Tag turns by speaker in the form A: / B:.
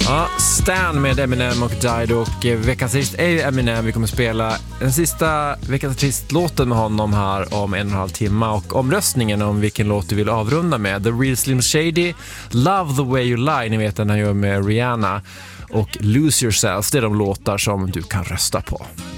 A: Ja, Stan med Eminem och Dido, och veckans artist är ju Eminem. Vi kommer spela den sista veckans artistlåten med honom här om 1,5 timme, och omröstningen om vilken låt du vill avrunda med: The Real Slim Shady, Love the Way You Lie, ni vet den han gör med Rihanna, och Lose Yourself. Det är de låtar som du kan rösta på.